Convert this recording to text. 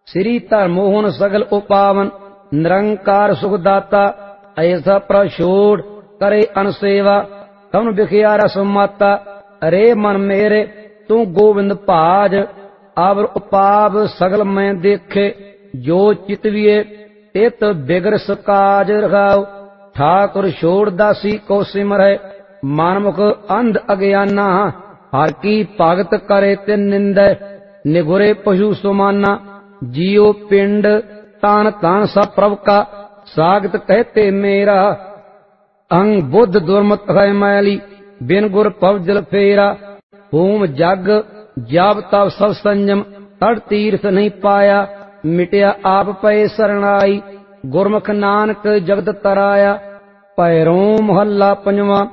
श्री धर्मोहन सगल उपावन निरंकार सुखदाता ऐसा प्रछोड़ करे अनसेवा कवन बिखिया रस माता अरे मन मेरे तू गोविंद भाज आवर उपाव सगल मैं देखे जो चितविए तित बिगरस काज रखाओ ठाकुर छोड़ दासी को सिमरै मानमुख अंध अज्ञाना हर की भगत करे तिन निंदै निगुरे पशु सुमाना जियो पिंड तान तान सब प्रभ का सागत कहते मेरा अंग बुद्ध दुर्मत है मैली बिन गुर पव जल फेरा होम जग जाप तब सब संयम तड़ तीर्थ नहीं पाया मिटया आप पे शरणाई गुरमुख नानक जगत तराया पैरों मोहल्ला पंजवा।